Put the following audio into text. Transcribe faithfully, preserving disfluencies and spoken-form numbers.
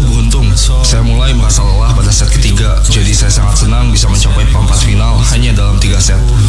beruntung. Saya mulai merasa lelah pada set ketiga, jadi saya sangat senang bisa mencapai perempat final hanya dalam tiga set.